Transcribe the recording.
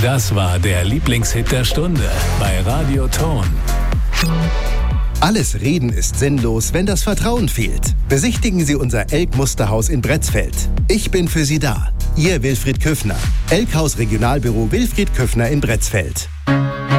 Das war der Lieblingshit der Stunde bei Radio Ton. Alles Reden ist sinnlos, wenn das Vertrauen fehlt. Besichtigen Sie unser Elk-Musterhaus in Bretzfeld. Ich bin für Sie da. Ihr Wilfried Küffner. Elkhaus Regionalbüro Wilfried Küffner in Bretzfeld.